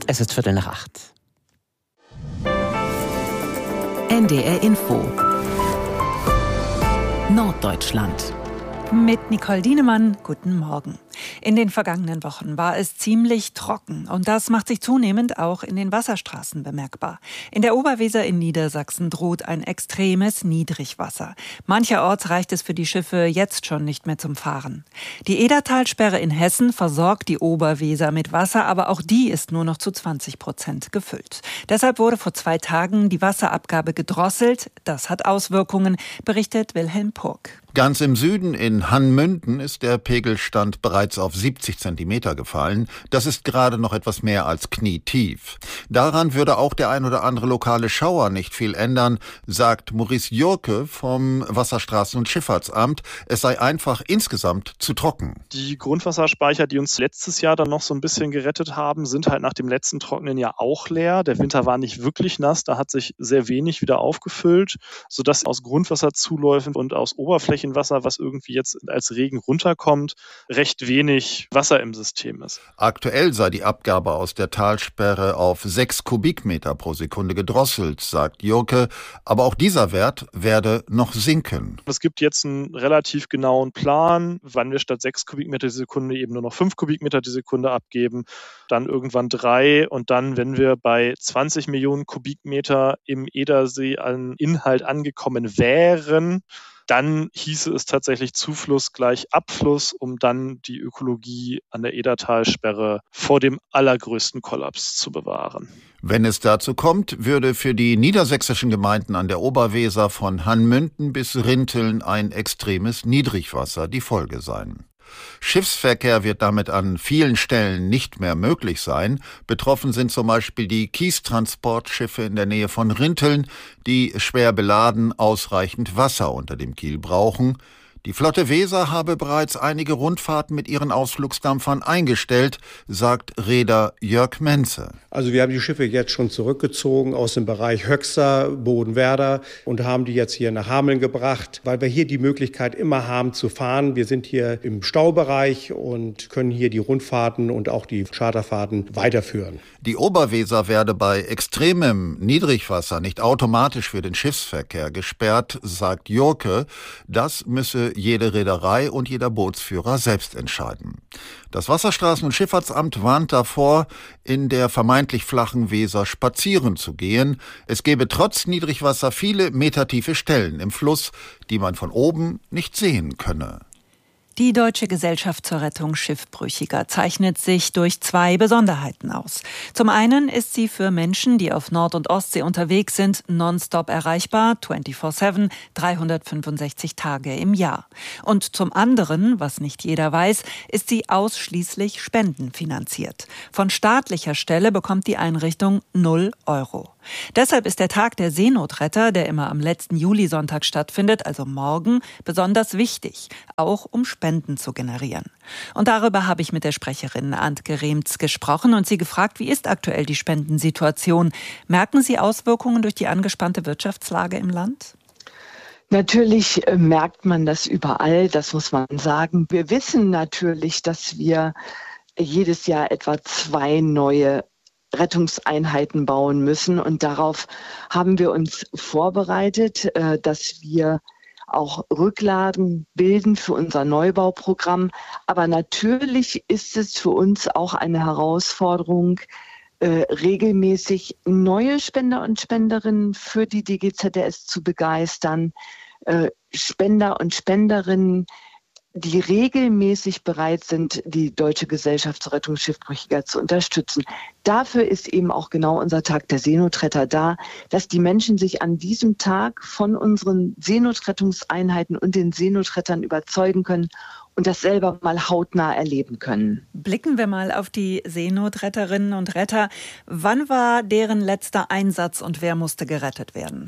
Es ist 7:45. NDR Info Norddeutschland. Mit Nicole Dienemann, guten Morgen. In den vergangenen Wochen war es ziemlich trocken und das macht sich zunehmend auch in den Wasserstraßen bemerkbar. In der Oberweser in Niedersachsen droht ein extremes Niedrigwasser. Mancherorts reicht es für die Schiffe jetzt schon nicht mehr zum Fahren. Die Edertalsperre in Hessen versorgt die Oberweser mit Wasser, aber auch die ist nur noch zu 20% gefüllt. Deshalb wurde vor 2 Tagen die Wasserabgabe gedrosselt. Das hat Auswirkungen, berichtet Wilhelm Purk. Ganz im Süden in Hannmünden ist der Pegelstand bereits auf 70 Zentimeter gefallen. Das ist gerade noch etwas mehr als knietief. Daran würde auch der ein oder andere lokale Schauer nicht viel ändern, sagt Maurice Jurke vom Wasserstraßen- und Schifffahrtsamt. Es sei einfach insgesamt zu trocken. Die Grundwasserspeicher, die uns letztes Jahr dann noch so ein bisschen gerettet haben, sind halt nach dem letzten trockenen Jahr auch leer. Der Winter war nicht wirklich nass, da hat sich sehr wenig wieder aufgefüllt, sodass aus Grundwasserzuläufen und aus Oberflächenwasser, was irgendwie jetzt als Regen runterkommt, recht wenig Wasser im System ist. Aktuell sei die Abgabe aus der Talsperre auf 6 Kubikmeter pro Sekunde gedrosselt, sagt Jurke. Aber auch dieser Wert werde noch sinken. Es gibt jetzt einen relativ genauen Plan, wann wir statt 6 Kubikmeter die Sekunde eben nur noch 5 Kubikmeter die Sekunde abgeben, dann irgendwann 3 und dann, wenn wir bei 20 Millionen Kubikmeter im Edersee an Inhalt angekommen wären, dann hieße es tatsächlich Zufluss gleich Abfluss, um dann die Ökologie an der Edertalsperre vor dem allergrößten Kollaps zu bewahren. Wenn es dazu kommt, würde für die niedersächsischen Gemeinden an der Oberweser von Hannmünden bis Rinteln ein extremes Niedrigwasser die Folge sein. Schiffsverkehr wird damit an vielen Stellen nicht mehr möglich sein. Betroffen sind zum Beispiel die Kiestransportschiffe in der Nähe von Rinteln, die schwer beladen ausreichend Wasser unter dem Kiel brauchen. Die Flotte Weser habe bereits einige Rundfahrten mit ihren Ausflugsdampfern eingestellt, sagt Reeder Jörg Menze. Also wir haben die Schiffe jetzt schon zurückgezogen aus dem Bereich Höxter, Bodenwerder und haben die jetzt hier nach Hameln gebracht, weil wir hier die Möglichkeit immer haben zu fahren. Wir sind hier im Staubereich und können hier die Rundfahrten und auch die Charterfahrten weiterführen. Die Oberweser werde bei extremem Niedrigwasser nicht automatisch für den Schiffsverkehr gesperrt, sagt Jurke. Das müsse jede Reederei und jeder Bootsführer selbst entscheiden. Das Wasserstraßen- und Schifffahrtsamt warnt davor, in der vermeintlich flachen Weser spazieren zu gehen. Es gebe trotz Niedrigwasser viele metertiefe Stellen im Fluss, die man von oben nicht sehen könne. Die Deutsche Gesellschaft zur Rettung Schiffbrüchiger zeichnet sich durch 2 Besonderheiten aus. Zum einen ist sie für Menschen, die auf Nord- und Ostsee unterwegs sind, nonstop erreichbar, 24/7, 365 Tage im Jahr. Und zum anderen, was nicht jeder weiß, ist sie ausschließlich spendenfinanziert. Von staatlicher Stelle bekommt die Einrichtung 0 €. Deshalb ist der Tag der Seenotretter, der immer am letzten Julisonntag stattfindet, also morgen, besonders wichtig, auch um Spenden zu generieren. Und darüber habe ich mit der Sprecherin Antke Remz gesprochen und sie gefragt, wie ist aktuell die Spendensituation? Merken Sie Auswirkungen durch die angespannte Wirtschaftslage im Land? Natürlich merkt man das überall, das muss man sagen. Wir wissen natürlich, dass wir jedes Jahr etwa 2 neue Rettungseinheiten bauen müssen. Und darauf haben wir uns vorbereitet, dass wir auch Rücklagen bilden für unser Neubauprogramm. Aber natürlich ist es für uns auch eine Herausforderung, regelmäßig neue Spender und Spenderinnen für die DGZS zu begeistern. Spender und Spenderinnen, die regelmäßig bereit sind, die Deutsche Gesellschaft zur Rettung Schiffbrüchiger zu unterstützen. Dafür ist eben auch genau unser Tag der Seenotretter da, dass die Menschen sich an diesem Tag von unseren Seenotrettungseinheiten und den Seenotrettern überzeugen können und das selber mal hautnah erleben können. Blicken wir mal auf die Seenotretterinnen und Retter. Wann war deren letzter Einsatz und wer musste gerettet werden?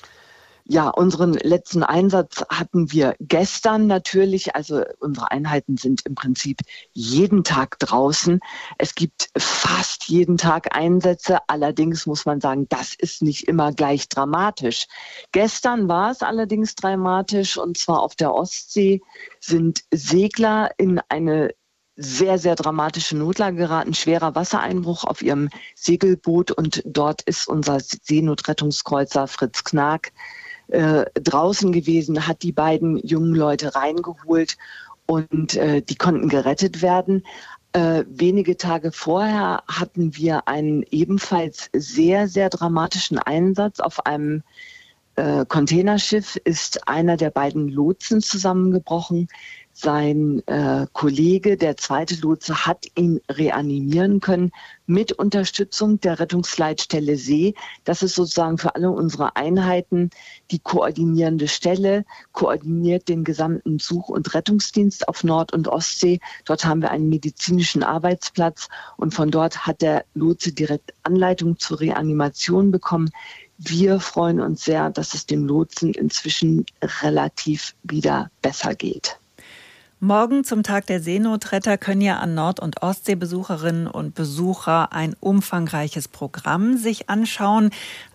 Ja, unseren letzten Einsatz hatten wir gestern natürlich. Also unsere Einheiten sind im Prinzip jeden Tag draußen. Es gibt fast jeden Tag Einsätze. Allerdings muss man sagen, das ist nicht immer gleich dramatisch. Gestern war es allerdings dramatisch und zwar auf der Ostsee sind Segler in eine sehr, sehr dramatische Notlage geraten, schwerer Wassereinbruch auf ihrem Segelboot und dort ist unser Seenotrettungskreuzer Fritz Knag draußen gewesen, hat die beiden jungen Leute reingeholt und die konnten gerettet werden. Wenige Tage vorher hatten wir einen ebenfalls sehr, sehr dramatischen Einsatz. Auf einem Containerschiff ist einer der beiden Lotsen zusammengebrochen. Sein Kollege, der zweite Lotse, hat ihn reanimieren können mit Unterstützung der Rettungsleitstelle See. Das ist sozusagen für alle unsere Einheiten die koordinierende Stelle, koordiniert den gesamten Such- und Rettungsdienst auf Nord- und Ostsee. Dort haben wir einen medizinischen Arbeitsplatz und von dort hat der Lotse direkt Anleitung zur Reanimation bekommen. Wir freuen uns sehr, dass es dem Lotsen inzwischen relativ wieder besser geht. Morgen zum Tag der Seenotretter können ja an Nord- und Ostseebesucherinnen und Besucher ein umfangreiches Programm sich anschauen.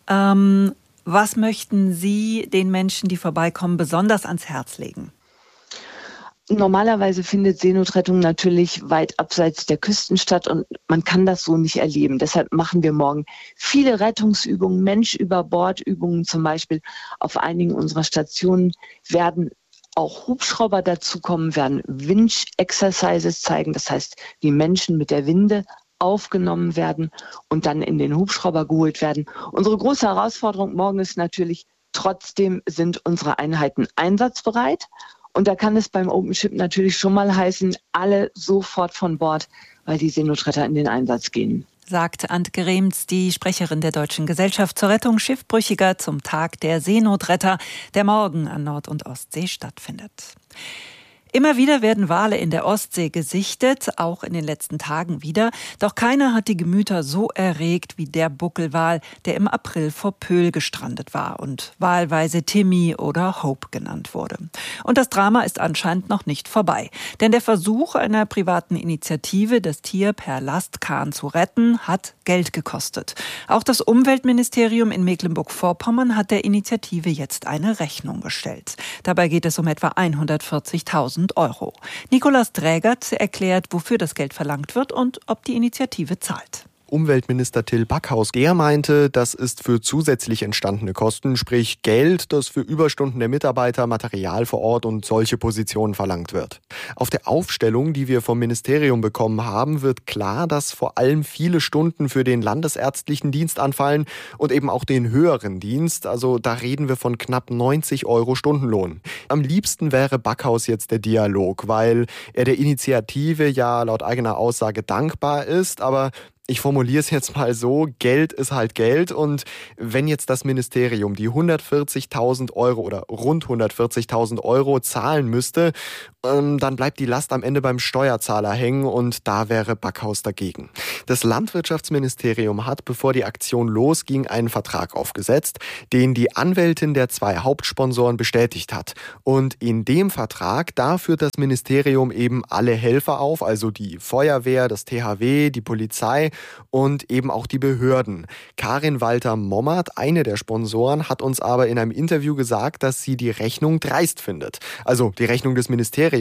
Was möchten Sie den Menschen, die vorbeikommen, besonders ans Herz legen? Normalerweise findet Seenotrettung natürlich weit abseits der Küsten statt und man kann das so nicht erleben. Deshalb machen wir morgen viele Rettungsübungen, Mensch-über-Bord-Übungen zum Beispiel. Auf einigen unserer Stationen werden auch Hubschrauber dazukommen, werden Winch-Exercises zeigen. Das heißt, die Menschen mit der Winde aufgenommen werden und dann in den Hubschrauber geholt werden. Unsere große Herausforderung morgen ist natürlich, trotzdem sind unsere Einheiten einsatzbereit. Und da kann es beim OpenShip natürlich schon mal heißen, alle sofort von Bord, weil die Seenotretter in den Einsatz gehen. Sagt Antke Rehms, die Sprecherin der Deutschen Gesellschaft zur Rettung Schiffbrüchiger zum Tag der Seenotretter, der morgen an Nord- und Ostsee stattfindet. Immer wieder werden Wale in der Ostsee gesichtet, auch in den letzten Tagen wieder. Doch keiner hat die Gemüter so erregt wie der Buckelwal, der im April vor Pöhl gestrandet war und wahlweise Timmy oder Hope genannt wurde. Und das Drama ist anscheinend noch nicht vorbei. Denn der Versuch einer privaten Initiative, das Tier per Lastkahn zu retten, hat Geld gekostet. Auch das Umweltministerium in Mecklenburg-Vorpommern hat der Initiative jetzt eine Rechnung gestellt. Dabei geht es um etwa 140.000 €. Nikolaus Drägert erklärt, wofür das Geld verlangt wird und ob die Initiative zahlt. Umweltminister Till Backhaus, er meinte, das ist für zusätzlich entstandene Kosten, sprich Geld, das für Überstunden der Mitarbeiter, Material vor Ort und solche Positionen verlangt wird. Auf der Aufstellung, die wir vom Ministerium bekommen haben, wird klar, dass vor allem viele Stunden für den landesärztlichen Dienst anfallen und eben auch den höheren Dienst. Also da reden wir von knapp 90 € Stundenlohn. Am liebsten wäre Backhaus jetzt der Dialog, weil er der Initiative ja laut eigener Aussage dankbar ist, aber ich formuliere es jetzt mal so, Geld ist halt Geld und wenn jetzt das Ministerium die 140.000 € oder rund 140.000 € zahlen müsste, dann bleibt die Last am Ende beim Steuerzahler hängen und da wäre Backhaus dagegen. Das Landwirtschaftsministerium hat, bevor die Aktion losging, einen Vertrag aufgesetzt, den die Anwältin der 2 Hauptsponsoren bestätigt hat. Und in dem Vertrag, da führt das Ministerium eben alle Helfer auf, also die Feuerwehr, das THW, die Polizei und eben auch die Behörden. Karin Walter-Mommert, eine der Sponsoren, hat uns aber in einem Interview gesagt, dass sie die Rechnung dreist findet. Also die Rechnung des Ministeriums,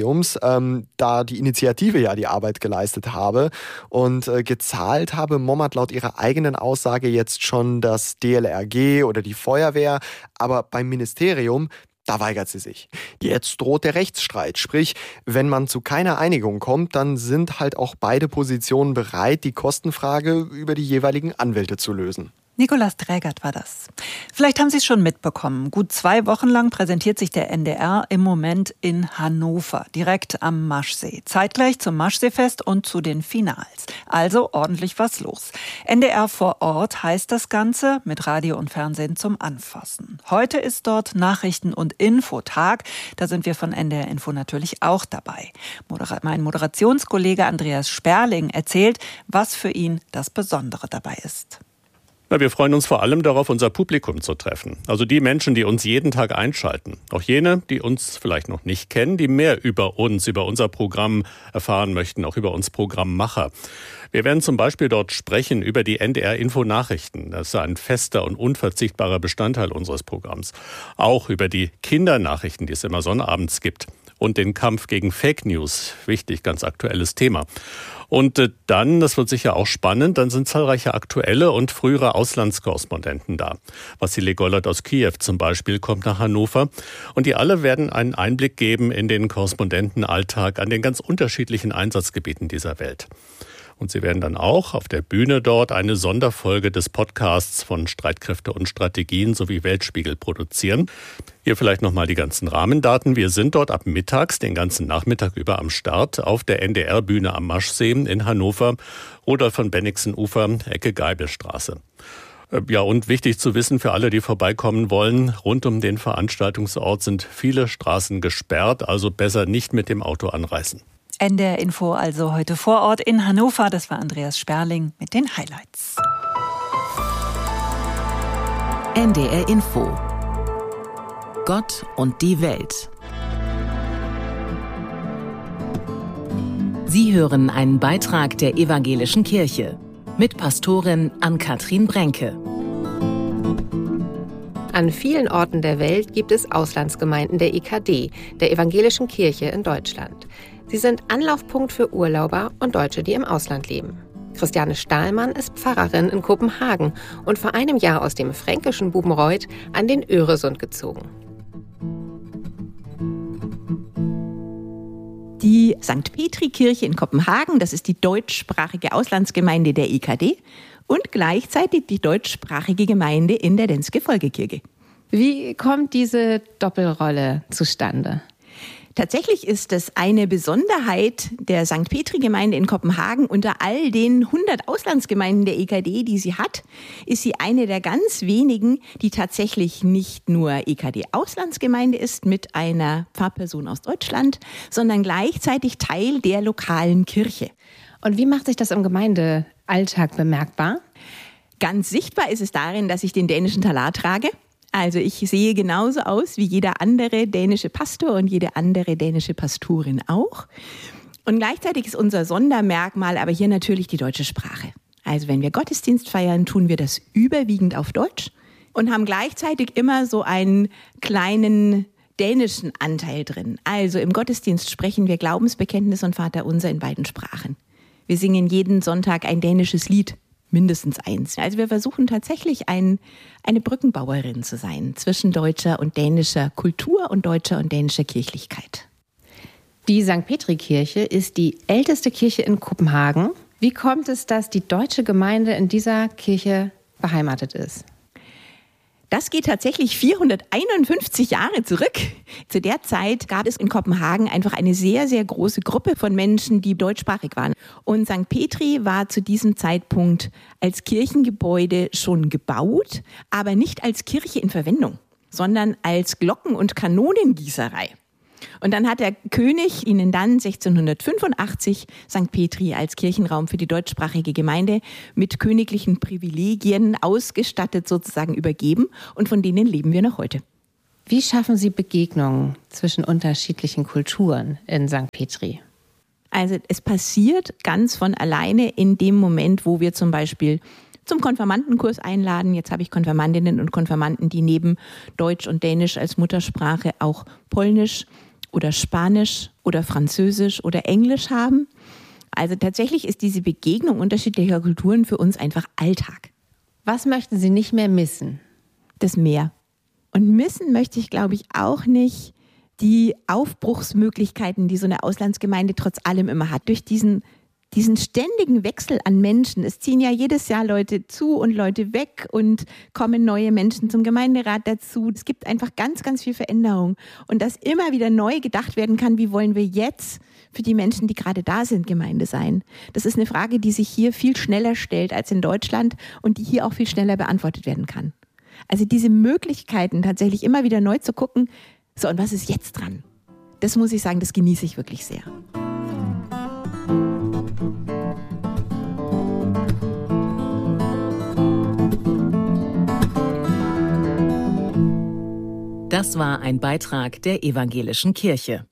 da die Initiative ja die Arbeit geleistet habe. Und gezahlt habe Mommert laut ihrer eigenen Aussage jetzt schon das DLRG oder die Feuerwehr. Aber beim Ministerium, da weigert sie sich. Jetzt droht der Rechtsstreit. Sprich, wenn man zu keiner Einigung kommt, dann sind halt auch beide Positionen bereit, die Kostenfrage über die jeweiligen Anwälte zu lösen. Nikolaus Drägert war das. Vielleicht haben Sie es schon mitbekommen. Gut 2 Wochen lang präsentiert sich der NDR im Moment in Hannover, direkt am Maschsee. Zeitgleich zum Maschseefest und zu den Finals. Also ordentlich was los. NDR vor Ort heißt das Ganze, mit Radio und Fernsehen zum Anfassen. Heute ist dort Nachrichten- und Infotag. Da sind wir von NDR Info natürlich auch dabei. Mein Moderationskollege Andreas Sperling erzählt, was für ihn das Besondere dabei ist. Wir freuen uns vor allem darauf, unser Publikum zu treffen. Also die Menschen, die uns jeden Tag einschalten. Auch jene, die uns vielleicht noch nicht kennen, die mehr über uns, über unser Programm erfahren möchten, auch über uns Programmmacher. Wir werden zum Beispiel dort sprechen über die NDR-Info-Nachrichten. Das ist ein fester und unverzichtbarer Bestandteil unseres Programms. Auch über die Kindernachrichten, die es immer sonnabends gibt. und den Kampf gegen Fake News. Wichtig, ganz aktuelles Thema. Und dann, das wird sicher auch spannend, dann sind zahlreiche aktuelle und frühere Auslandskorrespondenten da. Wassili Golod aus Kiew zum Beispiel kommt nach Hannover. Und die alle werden einen Einblick geben in den Korrespondentenalltag an den ganz unterschiedlichen Einsatzgebieten dieser Welt. Und sie werden dann auch auf der Bühne dort eine Sonderfolge des Podcasts von Streitkräfte und Strategien sowie Weltspiegel produzieren. Hier vielleicht nochmal die ganzen Rahmendaten. Wir sind dort ab mittags, den ganzen Nachmittag über am Start, auf der NDR-Bühne am Maschsee in Hannover, Rudolf von Bennigsen-Ufer, Ecke Geibelstraße. Ja, und wichtig zu wissen für alle, die vorbeikommen wollen, rund um den Veranstaltungsort sind viele Straßen gesperrt, also besser nicht mit dem Auto anreisen. NDR Info also heute vor Ort in Hannover. Das war Andreas Sperling mit den Highlights. NDR Info. Gott und die Welt. Sie hören einen Beitrag der Evangelischen Kirche mit Pastorin Ann-Kathrin Brenke. An vielen Orten der Welt gibt es Auslandsgemeinden der EKD, der Evangelischen Kirche in Deutschland. Sie sind Anlaufpunkt für Urlauber und Deutsche, die im Ausland leben. Christiane Stahlmann ist Pfarrerin in Kopenhagen und vor einem Jahr aus dem fränkischen Bubenreuth an den Öresund gezogen. Die St. Petri-Kirche in Kopenhagen, das ist die deutschsprachige Auslandsgemeinde der EKD und gleichzeitig die deutschsprachige Gemeinde in der Danske Folkekirche. Wie kommt diese Doppelrolle zustande? Tatsächlich ist es eine Besonderheit der St. Petri-Gemeinde in Kopenhagen. Unter all den 100 Auslandsgemeinden der EKD, die sie hat, ist sie eine der ganz wenigen, die tatsächlich nicht nur EKD-Auslandsgemeinde ist mit einer Pfarrperson aus Deutschland, sondern gleichzeitig Teil der lokalen Kirche. Und wie macht sich das im Gemeindealltag bemerkbar? Ganz sichtbar ist es darin, dass ich den dänischen Talar trage. Also ich sehe genauso aus wie jeder andere dänische Pastor und jede andere dänische Pastorin auch. Und gleichzeitig ist unser Sondermerkmal aber hier natürlich die deutsche Sprache. Also wenn wir Gottesdienst feiern, tun wir das überwiegend auf Deutsch und haben gleichzeitig immer so einen kleinen dänischen Anteil drin. Also im Gottesdienst sprechen wir Glaubensbekenntnis und Vaterunser in beiden Sprachen. Wir singen jeden Sonntag ein dänisches Lied. Mindestens eins. Also wir versuchen tatsächlich eine Brückenbauerin zu sein zwischen deutscher und dänischer Kultur und deutscher und dänischer Kirchlichkeit. Die St. Petri-Kirche ist die älteste Kirche in Kopenhagen. Wie kommt es, dass die deutsche Gemeinde in dieser Kirche beheimatet ist? Das geht tatsächlich 451 Jahre zurück. Zu der Zeit gab es in Kopenhagen einfach eine sehr, sehr große Gruppe von Menschen, die deutschsprachig waren. Und St. Petri war zu diesem Zeitpunkt als Kirchengebäude schon gebaut, aber nicht als Kirche in Verwendung, sondern als Glocken- und Kanonengießerei. Und dann hat der König ihnen dann 1685 St. Petri als Kirchenraum für die deutschsprachige Gemeinde mit königlichen Privilegien ausgestattet sozusagen übergeben. Und von denen leben wir noch heute. Wie schaffen Sie Begegnungen zwischen unterschiedlichen Kulturen in St. Petri? Also es passiert ganz von alleine in dem Moment, wo wir zum Beispiel zum Konfirmandenkurs einladen. Jetzt habe ich Konfirmandinnen und Konfirmanden, die neben Deutsch und Dänisch als Muttersprache auch Polnisch oder Spanisch oder Französisch oder Englisch haben. Also tatsächlich ist diese Begegnung unterschiedlicher Kulturen für uns einfach Alltag. Was möchten Sie nicht mehr missen? Das Meer. Und missen möchte ich, glaube ich, auch nicht die Aufbruchsmöglichkeiten, die so eine Auslandsgemeinde trotz allem immer hat. Durch diesen ständigen Wechsel an Menschen. Es ziehen ja jedes Jahr Leute zu und Leute weg und kommen neue Menschen zum Gemeinderat dazu. Es gibt einfach ganz, ganz viel Veränderung. Und dass immer wieder neu gedacht werden kann, wie wollen wir jetzt für die Menschen, die gerade da sind, Gemeinde sein? Das ist eine Frage, die sich hier viel schneller stellt als in Deutschland und die hier auch viel schneller beantwortet werden kann. Also diese Möglichkeiten, tatsächlich immer wieder neu zu gucken, so und was ist jetzt dran? Das muss ich sagen, das genieße ich wirklich sehr. Das war ein Beitrag der Evangelischen Kirche.